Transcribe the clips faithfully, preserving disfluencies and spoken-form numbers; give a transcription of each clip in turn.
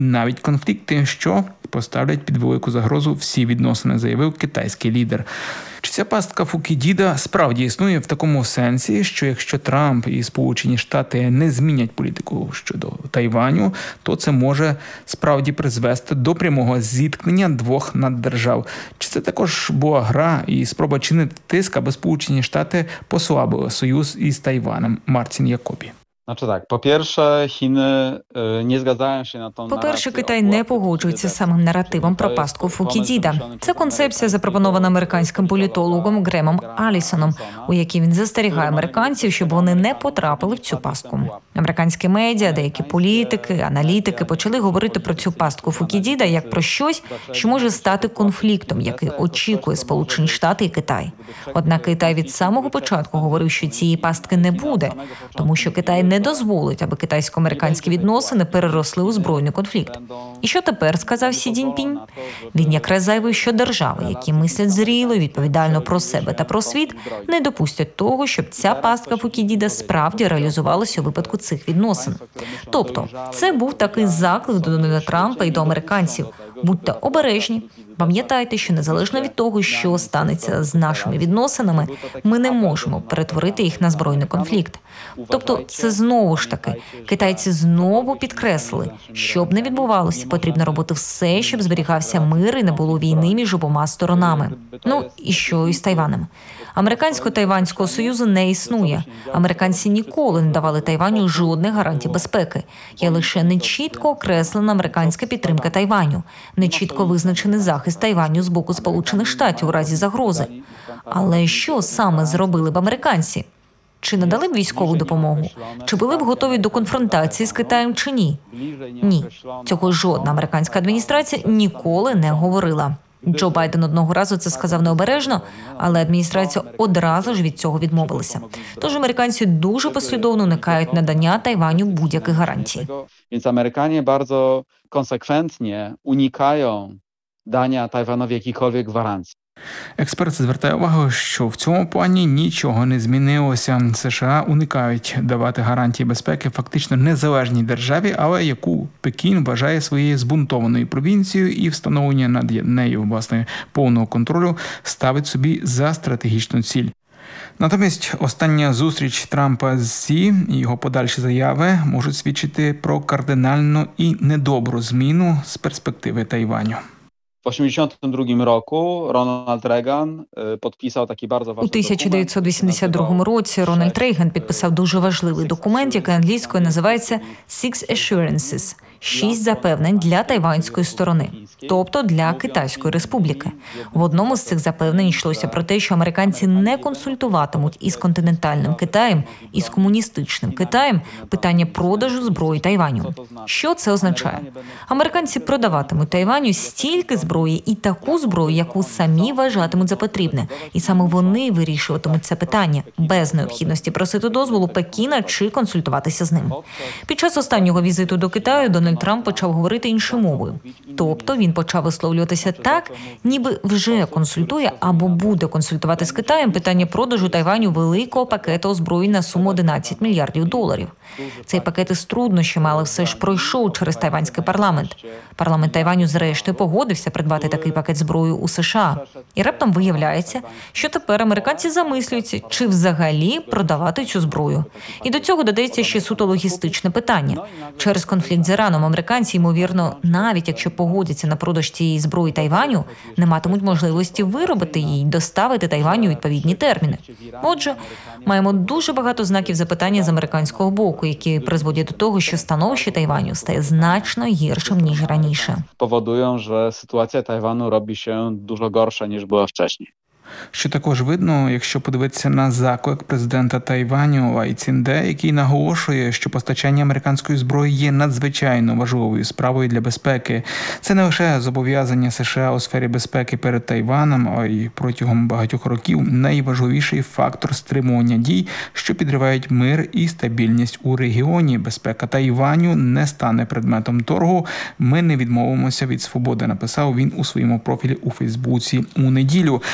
навіть конфлікти, що поставлять під велику загрозу всі відносини, заявив китайський лідер. Чи ця пастка Фукідіда справді існує в такому сенсі, що якщо Трамп і Сполучені Штати не змінять політику щодо Тайваню, то це може справді призвести до прямого зіткнення двох наддержав? Чи це також була гра і спроба чинити тиск, аби Сполучені Штати послабили союз із Тайванем? Мартін Якобі. Znaczy tak, po pierwsze Chiny nie zgadzają się na tą По-перше, Китай не погоджується з самим наративом про пастку Фукідіда. Це концепція, запропонована американським політологом Гремом Алісоном, у якій він застерігає американців, щоб вони не потрапили в цю пастку. Американські медіа, деякі політики, аналітики почали говорити про цю пастку Фукідіда як про щось, що може стати конфліктом, який очікує Сполучені Штати і Китай. Однак Китай від самого початку говорив, що цієї пастки не буде, тому що Китай не дозволить, аби китайсько-американські відносини переросли у збройний конфлікт. І що тепер, сказав Сі Цзіньпінь? Він якраз заявив, що держави, які мислять зріло і відповідально про себе та про світ, не допустять того, щоб ця пастка Фукідіда справді реалізувалася у випадку цих відносин. Тобто, це був такий заклик до Дональда Трампа і до американців. Будьте обережні. Пам'ятайте, що незалежно від того, що станеться з нашими відносинами, ми не можемо перетворити їх на збройний конфлікт. Тобто, це знову ж таки, китайці знову підкреслили, що б не відбувалося, потрібно робити все, щоб зберігався мир і не було війни між обома сторонами. Ну, і що із Тайванем? Американсько-тайванського союзу не існує. Американці ніколи не давали Тайваню жодних гарантій безпеки. Є лише нечітко окреслена американська підтримка Тайваню, нечітко визначений захист Тайваню з боку Сполучених Штатів у разі загрози. Але що саме зробили б американці? Чи надали б військову допомогу? Чи були б готові до конфронтації з Китаєм чи ні? Ні. Цього жодна американська адміністрація ніколи не говорила. Джо Байден одного разу це сказав необережно, але адміністрація одразу ж від цього відмовилася. Тож американці дуже послідовно уникають надання Тайваню будь-яких гарантій. Więc Amerykanie bardzo konsekwentnie unikają dania Tajwanowi jakichkolwiek gwarancji. Експерт звертає увагу, що в цьому плані нічого не змінилося. США уникають давати гарантії безпеки фактично незалежній державі, але яку Пекін вважає своєю збунтованою провінцією і встановлення над нею, власне, повного контролю ставить собі за стратегічну ціль. Натомість остання зустріч Трампа з Сі і його подальші заяви можуть свідчити про кардинальну і недобру зміну з перспективи Тайваню. W osiemdziesiątym drugim roku Ronald Reagan підписав такий bardzo У тисяча дев'ятсот вісімдесят другому році Рональд Рейган підписав дуже важливий документ, який англійською називається «Six Assurances» – «Шість запевнень для тайванської сторони», тобто для Китайської республіки. В одному з цих запевнень йшлося про те, що американці не консультуватимуть із континентальним Китаєм, із комуністичним Китаєм питання продажу зброї Тайваню. Що це означає? Американці продаватимуть Тайваню стільки зброї і таку зброю, яку самі вважатимуть за потрібне. І саме вони вирішуватимуть це питання, без необхідності просити дозволу Пекіна чи консультуватися з ним. Під час останнього візиту до Китаю Дональд Трамп почав говорити іншою мовою. Тобто він почав висловлюватися так, ніби вже консультує або буде консультувати з Китаєм питання продажу Тайваню великого пакету озброєнь на суму одинадцять мільярдів доларів. Цей пакет із труднощами, але все ж пройшов через тайванський парламент. Парламент Тайваню зрештою погодився придбати такий пакет зброї у США. І раптом виявляється, що тепер американці замислюються, чи взагалі продавати цю зброю. І до цього додається ще суто логістичне питання. Через конфлікт з Іраном американці, ймовірно, навіть якщо погодяться на продаж цієї зброї Тайваню, не матимуть можливості виробити її й доставити Тайваню у відповідні терміни. Отже, маємо дуже багато знаків запитання з американського боку, які призводять до того, що становище Тайваню стає значно гіршим, ніж раніше. Поводуją, що ситуація Тайвану робить ще дуже горша, ніж була вчасно. Що також видно, якщо подивитися на заклик президента Тайваню Лай Цзінде, який наголошує, що постачання американської зброї є надзвичайно важливою справою для безпеки. Це не лише зобов'язання США у сфері безпеки перед Тайваном, а й протягом багатьох років найважливіший фактор стримування дій, що підривають мир і стабільність у регіоні. Безпека Тайваню не стане предметом торгу. Ми не відмовимося від свободи, написав він у своєму профілі у Фейсбуці у неділю. Тим часом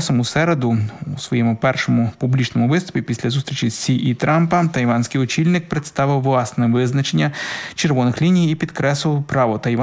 часом у середу, у своєму першому публічному виступі після зустрічі Сі і Трампа, тайванський очільник представив власне визначення червоних ліній і підкреслив право Тайваню